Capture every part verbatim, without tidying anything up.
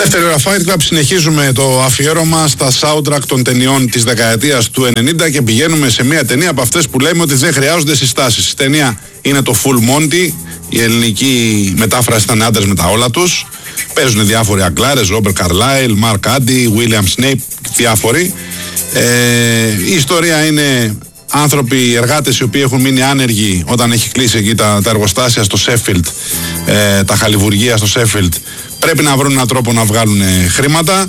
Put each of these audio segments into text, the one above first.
Δεύτερη ώρα Fight Club, συνεχίζουμε το αφιέρωμα στα soundtrack των ταινιών της δεκαετίας του ενενήντα και πηγαίνουμε σε μια ταινία από αυτές που λέμε ότι δεν χρειάζονται συστάσεις. Η ταινία είναι το Full Monty, η ελληνική μετάφραση ήταν άντρες με τα όλα τους. Παίζουν διάφοροι αγκλάρες, Ρόμπερτ Καρλάιλ, Μαρκ Άντι, Βίλιαμ Σνέιπ, διάφοροι. Ε, η ιστορία είναι άνθρωποι, εργάτες οι οποίοι έχουν μείνει άνεργοι όταν έχει κλείσει εκεί τα, τα εργοστάσια στο Σέφιλντ, ε, τα χαλιβουργεία στο Σέφιλντ. Πρέπει να βρουν έναν τρόπο να βγάλουν χρήματα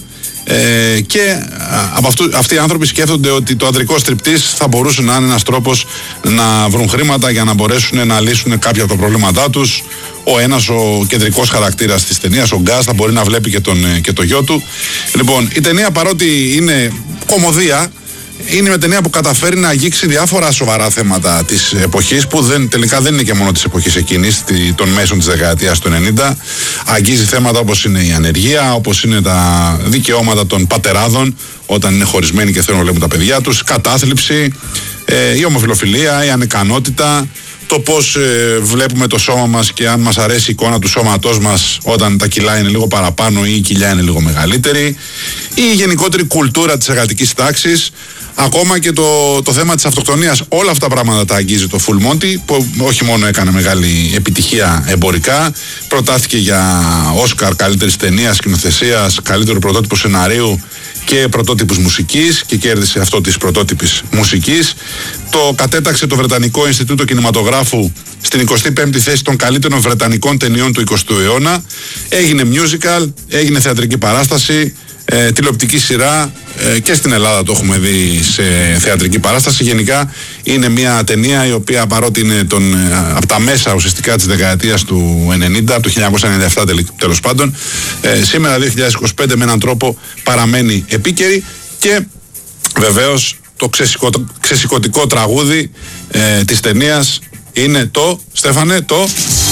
ε, και από αυτού, αυτοί οι άνθρωποι σκέφτονται ότι το αντρικό στριπτίς θα μπορούσε να είναι ένας τρόπος να βρουν χρήματα για να μπορέσουν να λύσουν κάποια από τα προβλήματά τους. Ο ένας, ο κεντρικός χαρακτήρας της ταινίας, ο Γκάς, θα μπορεί να βλέπει και, τον, και το γιο του. Λοιπόν, η ταινία, παρότι είναι κωμωδία, είναι μια ταινία που καταφέρει να αγγίξει διάφορα σοβαρά θέματα της εποχής, που δεν, τελικά δεν είναι και μόνο της εποχής εκείνης, των μέσων της δεκαετίας του ενενήντα. Αγγίζει θέματα όπως είναι η ανεργία, όπως είναι τα δικαιώματα των πατεράδων όταν είναι χωρισμένοι και θέλουν να βλέπουν τα παιδιά τους, κατάθλιψη, ε, η ομοφυλοφιλία, η ανικανότητα, το πώς ε, βλέπουμε το σώμα μας και αν μας αρέσει η εικόνα του σώματός μας όταν τα κιλά είναι λίγο παραπάνω ή η κοιλιά είναι λίγο μεγαλύτερη, η γενικότερη κουλτούρα της εργατικής τάξης, ακόμα και το, το θέμα της αυτοκτονίας. Όλα αυτά τα πράγματα τα αγγίζει το Full Monty, που όχι μόνο έκανε μεγάλη επιτυχία εμπορικά, προτάθηκε για Όσκαρ καλύτερης ταινίας, σκηνοθεσίας, καλύτερο πρωτότυπο σεναρίου και πρωτότυπους μουσικής και κέρδισε αυτό της πρωτότυπης μουσικής. Το κατέταξε το Βρετανικό Ινστιτούτο Κινηματογράφου στην εικοστή πέμπτη θέση των καλύτερων βρετανικών ταινιών του εικοστού αιώνα. Έγινε musical, έγινε θεατρική παράσταση, ε, τηλεοπτική σειρά ε, και στην Ελλάδα το έχουμε δει σε θεατρική παράσταση. Γενικά είναι μια ταινία η οποία, παρότι είναι τον, ε, από τα μέσα ουσιαστικά της δεκαετίας του ενενήντα, από το χίλια εννιακόσια ενενήντα επτά τέλος πάντων, ε, σήμερα δύο χιλιάδες είκοσι πέντε με έναν τρόπο παραμένει επίκαιρη. Και βεβαίως το ξεσηκωτικό τραγούδι ε, της ταινίας είναι το, Στέφανε, το...